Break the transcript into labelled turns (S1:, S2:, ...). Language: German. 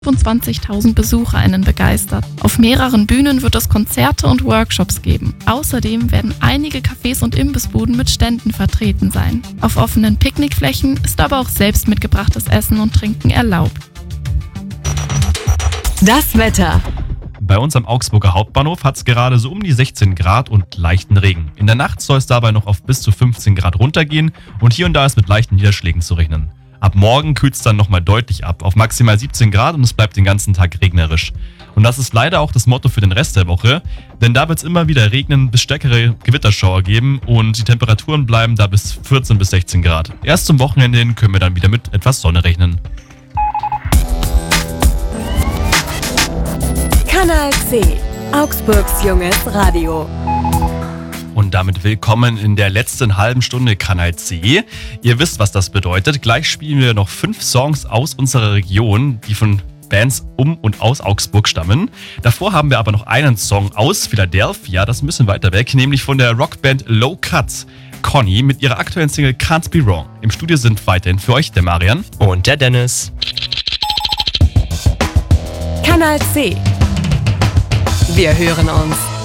S1: 25.000 BesucherInnen begeistert. Auf mehreren Bühnen wird es Konzerte und Workshops geben. Außerdem werden einige Cafés und Imbissbuden mit Ständen vertreten sein. Auf offenen Picknickflächen ist aber auch selbst mitgebrachtes Essen und Trinken erlaubt.
S2: Das Wetter.
S3: Bei uns am Augsburger Hauptbahnhof hat es gerade so um die 16 Grad und leichten Regen. In der Nacht soll es dabei noch auf bis zu 15 Grad runtergehen und hier und da ist mit leichten Niederschlägen zu rechnen. Ab morgen kühlt es dann nochmal deutlich ab, auf maximal 17 Grad und es bleibt den ganzen Tag regnerisch. Und das ist leider auch das Motto für den Rest der Woche, denn da wird es immer wieder regnen, bis stärkere Gewitterschauer geben und die Temperaturen bleiben da bis 14 bis 16 Grad. Erst zum Wochenende hin können wir dann wieder mit etwas Sonne rechnen.
S2: Kanal C. Augsburgs junges Radio.
S3: Und damit willkommen in der letzten halben Stunde Kanal C. Ihr wisst, was das bedeutet. Gleich spielen wir noch 5 Songs aus unserer Region, die von Bands um und aus Augsburg stammen. Davor haben wir aber noch einen Song aus Philadelphia, das ist ein bisschen weiter weg, nämlich von der Rockband Low Cut. Conny mit ihrer aktuellen Single Can't Be Wrong. Im Studio sind weiterhin für euch der Marian
S4: und der Dennis.
S2: Kanal C. Wir hören uns.